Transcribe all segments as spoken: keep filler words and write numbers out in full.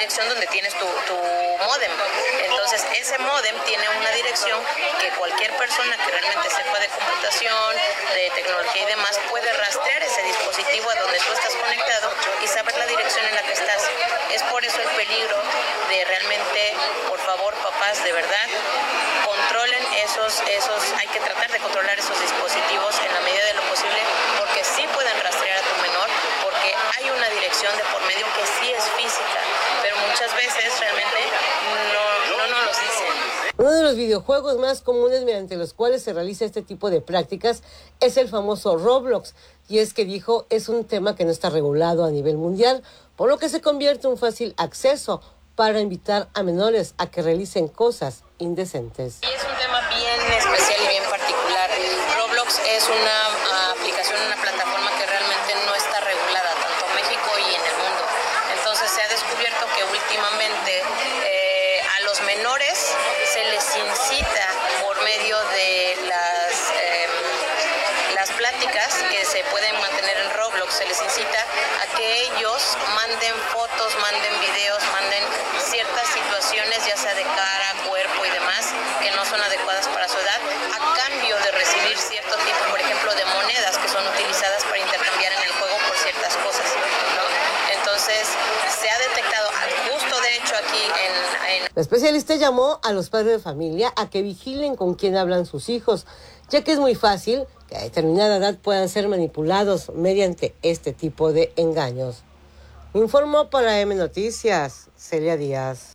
dirección donde tienes tu, tu módem. Entonces ese módem tiene una dirección que cualquier persona que realmente sepa de computación, de tecnología y demás, puede rastrear ese dispositivo a donde tú estás conectado y saber la dirección en la que estás. Es por eso el peligro de realmente, por favor, papás, de verdad, controlen esos, esos, hay que tratar de controlar esos dispositivos en la medida de lo posible, porque sí pueden rastrear a tu menor, porque hay una dirección de por medio que sí es física, pero muchas veces realmente no, no nos los dicen. Uno de los videojuegos más comunes mediante los cuales se realiza este tipo de prácticas es el famoso Roblox, y es que dijo, es un tema que no está regulado a nivel mundial, por lo que se convierte en un fácil acceso para invitar a menores a que realicen cosas indecentes. Y es un tema bien especial y bien particular. Roblox es una uh, aplicación, una plataforma que realmente no está regulada, tanto en México y en el mundo. Entonces se ha descubierto que últimamente eh, a los menores se les incita por medio de las, eh, las pláticas que se pueden mantener en Roblox, se les incita a que ellos manden fotos, manden videos, manden ciertas situaciones, ya sea de cara, cuerpo y demás, que no son adecuadas para su edad, a cambio de recibir cierto tipo, por ejemplo, de monedas que son utilizadas para intercambiar en el juego por ciertas cosas, ¿no? Entonces, se ha detectado, justo de hecho aquí en, en... La especialista llamó a los padres de familia a que vigilen con quién hablan sus hijos, ya que es muy fácil que a determinada edad puedan ser manipulados mediante este tipo de engaños. Informó para M Noticias, Celia Díaz.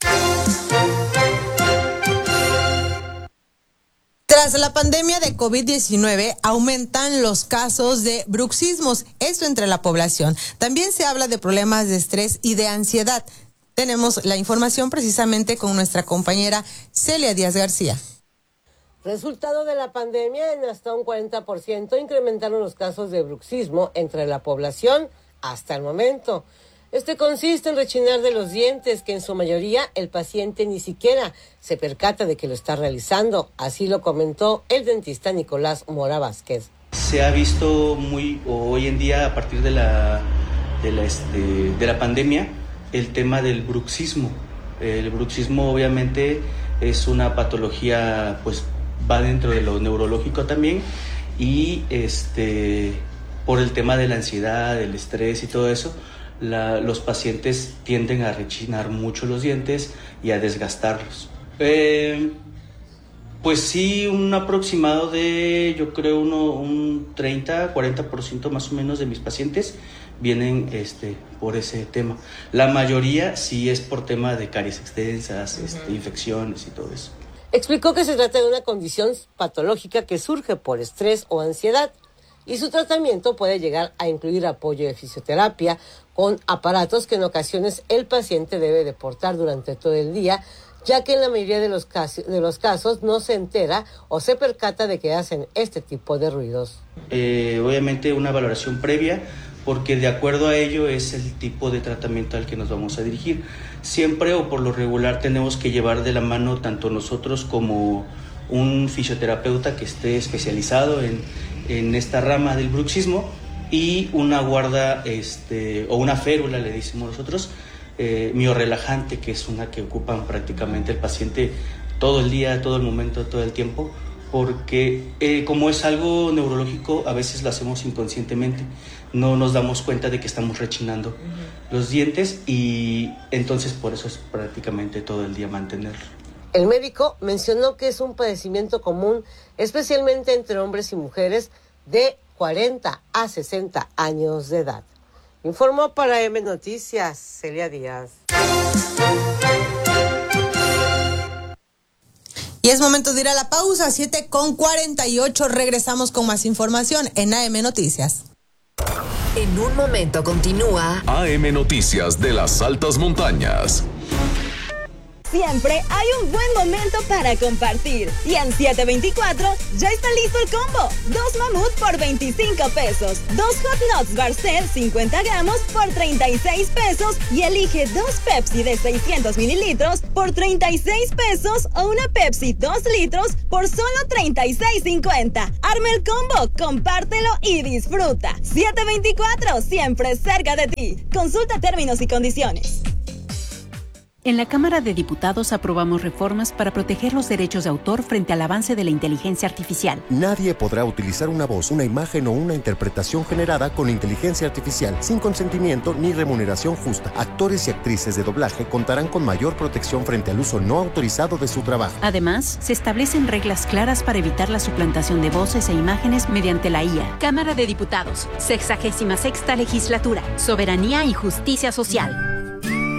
Tras la pandemia de COVID diecinueve, aumentan los casos de bruxismos, esto entre la población. También se habla de problemas de estrés y de ansiedad. Tenemos la información precisamente con nuestra compañera Celia Díaz García. Resultado de la pandemia, en hasta un cuarenta por ciento incrementaron los casos de bruxismo entre la población hasta el momento. Este consiste en rechinar de los dientes, que en su mayoría el paciente ni siquiera se percata de que lo está realizando. Así lo comentó el dentista Nicolás Mora Vázquez. Se ha visto muy hoy en día, a partir de la, de la, este, de la pandemia, el tema del bruxismo. El bruxismo obviamente es una patología, pues va dentro de lo neurológico también, y este, por el tema de la ansiedad, el estrés y todo eso, La, los pacientes tienden a rechinar mucho los dientes y a desgastarlos. Eh, pues sí, un aproximado de, yo creo, uno, un treinta, cuarenta por ciento más o menos de mis pacientes vienen este, por ese tema. La mayoría sí es por tema de caries extensas, uh-huh. este, infecciones y todo eso. Explicó que se trata de una condición patológica que surge por estrés o ansiedad, y su tratamiento puede llegar a incluir apoyo de fisioterapia con aparatos que en ocasiones el paciente debe de portar durante todo el día, ya que en la mayoría de los casos, de los casos no se entera o se percata de que hacen este tipo de ruidos. Eh, obviamente una valoración previa, porque de acuerdo a ello es el tipo de tratamiento al que nos vamos a dirigir. Siempre o por lo regular tenemos que llevar de la mano tanto nosotros como un fisioterapeuta que esté especializado en, en esta rama del bruxismo, y una guarda este, o una férula, le decimos nosotros, eh, miorrelajante, que es una que ocupan prácticamente el paciente todo el día, todo el momento, todo el tiempo, porque eh, como es algo neurológico, a veces lo hacemos inconscientemente, no nos damos cuenta de que estamos rechinando uh-huh. los dientes, y entonces por eso es prácticamente todo el día mantenerlo. El médico mencionó que es un padecimiento común, especialmente entre hombres y mujeres de cuarenta a sesenta años de edad. Informó para M Noticias, Celia Díaz. Y es momento de ir a la pausa, siete con cuarenta y ocho. Regresamos con más información en A M Noticias. En un momento continúa A M Noticias de las altas montañas. Siempre hay un buen momento para compartir. Y en siete veinticuatro ya está listo el combo. Dos mamut por veinticinco pesos. Dos Hot Nuts Barcel cincuenta gramos por treinta y seis pesos. Y elige dos Pepsi de seiscientos mililitros por treinta y seis pesos. O una Pepsi dos litros por solo treinta y seis cincuenta. Arma el combo, compártelo y disfruta. siete veinticuatro, siempre cerca de ti. Consulta términos y condiciones. En la Cámara de Diputados aprobamos reformas para proteger los derechos de autor frente al avance de la inteligencia artificial. Nadie podrá utilizar una voz, una imagen o una interpretación generada con inteligencia artificial sin consentimiento ni remuneración justa. Actores y actrices de doblaje contarán con mayor protección frente al uso no autorizado de su trabajo. Además, se establecen reglas claras para evitar la suplantación de voces e imágenes mediante la I A. Cámara de Diputados, sexagésima sexta legislatura, Soberanía y Justicia Social.